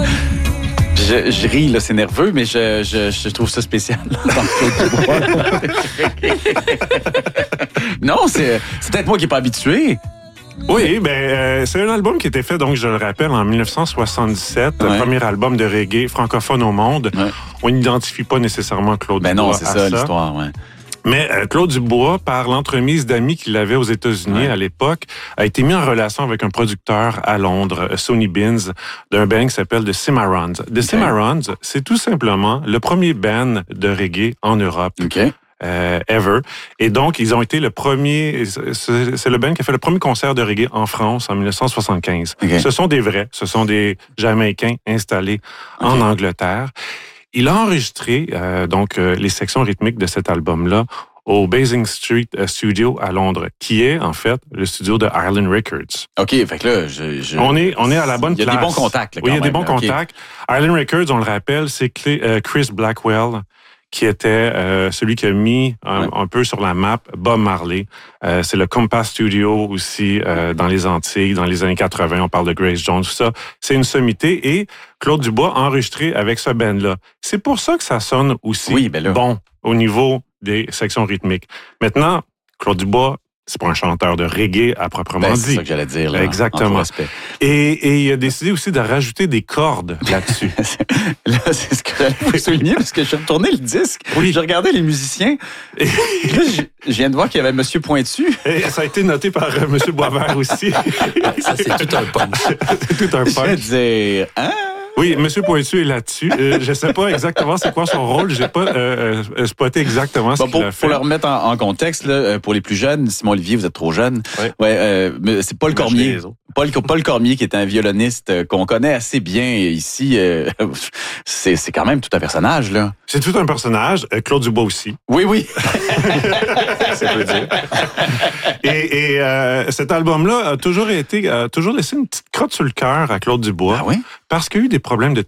Je ris, là, c'est nerveux, mais je trouve ça spécial. Non, c'est peut-être moi qui n'ai pas habitué. Oui, c'est un album qui était fait, donc je le rappelle, en 1977, le premier album de reggae francophone au monde. Ouais. On n'identifie pas nécessairement Claude Dubois. Non, c'est ça l'histoire, ouais. Mais Claude Dubois, par l'entremise d'amis qu'il avait aux États-Unis à l'époque, a été mis en relation avec un producteur à Londres, Sonny Beans, d'un band qui s'appelle The Cimarrons. The Cimarrons, c'est tout simplement le premier band de reggae en Europe. Ever. Et donc, ils ont été le premier... C'est le band qui a fait le premier concert de reggae en France en 1975. Ce sont des vrais. Ce sont des Jamaïcains installés en Angleterre. Il a enregistré les sections rythmiques de cet album-là au Basing Street Studio à Londres, qui est en fait le studio de Island Records. OK, fait que là, on est à la bonne place. Il y a des bons contacts. Là, oui, il y a des bons contacts. Island Records, on le rappelle, c'est Chris Blackwell, qui était celui qui a mis un peu sur la map Bob Marley. C'est le Compass Studio aussi dans les Antilles, dans les années 80. On parle de Grace Jones, tout ça. C'est une sommité. Et Claude Dubois a enregistré avec ce band-là. C'est pour ça que ça sonne aussi bon au niveau des sections rythmiques. Maintenant, Claude Dubois, c'est pas un chanteur de reggae à proprement dit. C'est ça que j'allais dire. Là, exactement. Et il a décidé aussi de rajouter des cordes là-dessus. Là, c'est ce que j'allais souligner, parce que je suis retourné le disque. Oui. J'ai regardé les musiciens. Et là, je viens de voir qu'il y avait Monsieur Pointu. Et ça a été noté par Monsieur Boisvert aussi. Ça, c'est tout un punch. C'est tout un punch. Je vais dire, Oui, Monsieur Pointu est là-dessus. Je sais pas exactement c'est quoi son rôle. J'ai pas spoté exactement ce qu'il a fait. Pour le remettre en contexte, là, pour les plus jeunes, Simon Olivier, vous êtes trop jeune. Mais c'est Paul Cormier. Paul Cormier, qui est un violoniste qu'on connaît assez bien ici. C'est quand même tout un personnage, là. C'est tout un personnage. Claude Dubois aussi. Oui. Ça peut dire. Et cet album-là a toujours laissé une petite crotte sur le cœur à Claude Dubois. Ah oui? Parce qu'il y a eu des problèmes de